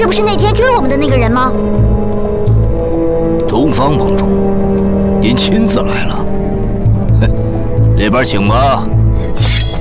不是那天追我们的那个人吗？ 东方盟主，您亲自来了，里边请吧。